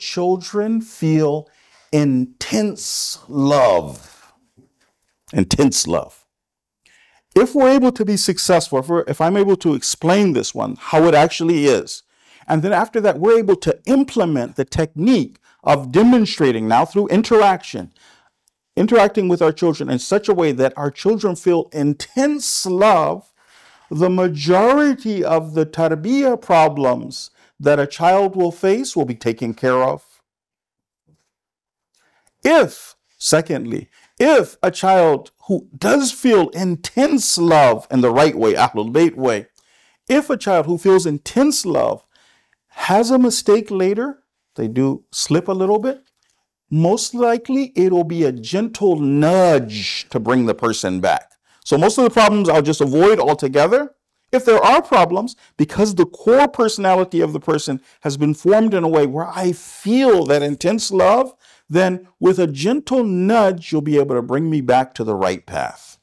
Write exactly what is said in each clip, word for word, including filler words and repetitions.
children feel intense love. Intense love. If we're able to be successful, if, we're, if I'm able to explain this one, how it actually is, and then after that, we're able to implement the technique of demonstrating now through interaction, interacting with our children in such a way that our children feel intense love, the majority of the tarbiyah problems that a child will face will be taken care of. If, secondly, if a child who does feel intense love in the right way, Ahlul Bayt way, if a child who feels intense love has a mistake later, they do slip a little bit, most likely it'll be a gentle nudge to bring the person back. So most of the problems I'll just avoid altogether. If there are problems, because the core personality of the person has been formed in a way where I feel that intense love, then with a gentle nudge, you'll be able to bring me back to the right path.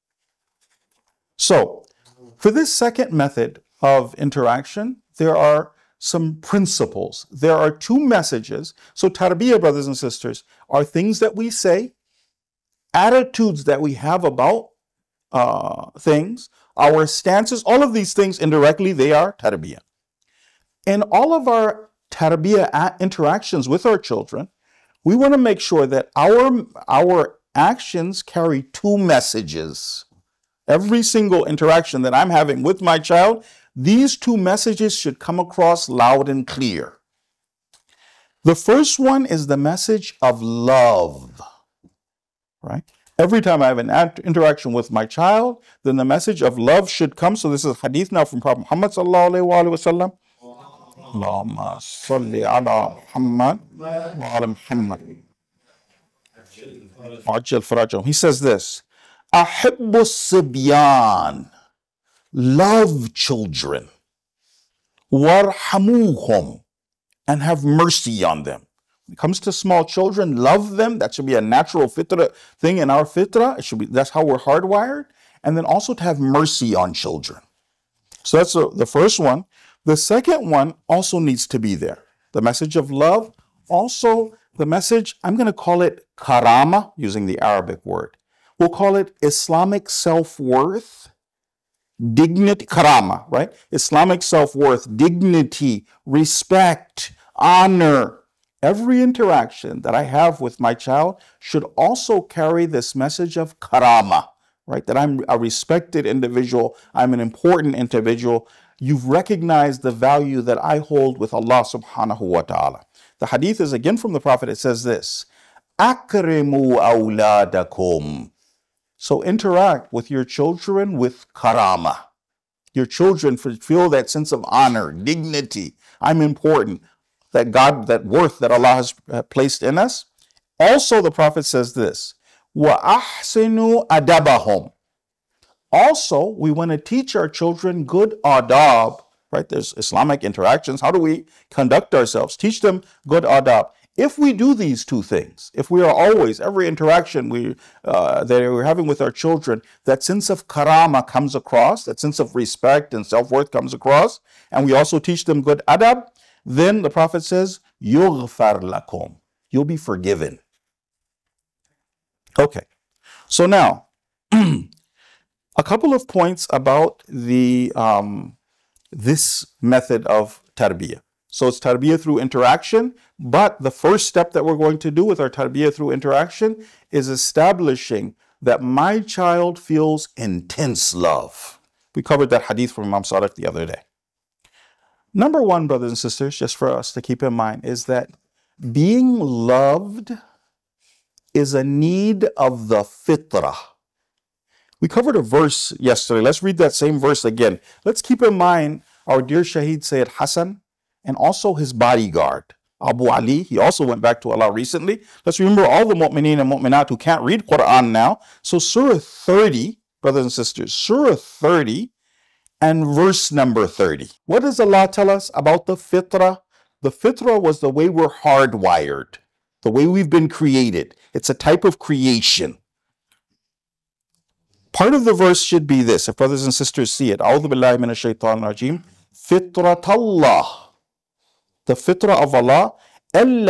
So for this second method of interaction, there are some principles. There are two messages. So tarbiyah, brothers and sisters, are things that we say, attitudes that we have about uh, things, our stances, all of these things indirectly, they are tarbiyah. In all of our tarbiyah interactions with our children, we want to make sure that our, our actions carry two messages. Every single interaction that I'm having with my child, these two messages should come across loud and clear. The first one is the message of love, right? Every time I have an interaction with my child, then the message of love should come. So this is hadith now from Prophet Muhammad sallallahu alaihi wasallam. Allahumma salli ala Muhammad wa ala Muhammad. Ajal farajahum. He says this, Ahibbu sibyan, love children, warhamuhum, and have mercy on them. When it comes to small children, love them. That should be a natural fitrah thing in our fitrah. It should be, that's how we're hardwired. And then also to have mercy on children. So that's the, the first one. The second one also needs to be there. The message of love. Also the message, I'm going to call it karama, using the Arabic word. We'll call it Islamic self-worth, dignity, karama, right? Islamic self-worth, dignity, respect, honor. Every interaction that I have with my child should also carry this message of karama, right? That I'm a respected individual. I'm an important individual. You've recognized the value that I hold with Allah subhanahu wa ta'ala. The hadith is again from the Prophet. It says this, Akrimu awladakum. So interact with your children with karama. Your children feel that sense of honor, dignity. I'm important. That God, that worth that Allah has placed in us. Also, the Prophet says this, وَأَحْسِنُوا أَدَبَهُمْ. Also, we want to teach our children good adab, right? There's Islamic interactions. How do we conduct ourselves? Teach them good adab. If we do these two things, if we are always, every interaction we uh, that we're having with our children, that sense of karama comes across, that sense of respect and self-worth comes across, and we also teach them good adab, then the Prophet says, yughfar lakum. You'll be forgiven. Okay. So now, a couple of points about the um, this method of tarbiyah. So it's tarbiyah through interaction, but the first step that we're going to do with our tarbiyah through interaction is establishing that my child feels intense love. We covered that hadith from Imam Sadiq the other day. Number one, brothers and sisters, just for us to keep in mind, is that being loved is a need of the fitrah. We covered a verse yesterday. Let's read that same verse again. Let's keep in mind our dear Shaheed Sayyid Hassan and also his bodyguard, Abu Ali. He also went back to Allah recently. Let's remember all the mu'mineen and mu'minat who can't read Quran now. So Surah thirty, brothers and sisters, Surah thirty, and verse number thirty. What does Allah tell us about the fitrah? The fitrah was the way we're hardwired, the way we've been created. It's a type of creation. Part of the verse should be this, if brothers and sisters see it. A'udhu billahi minash shaitanir rajim. Fitratallah. The fitrah of Allah.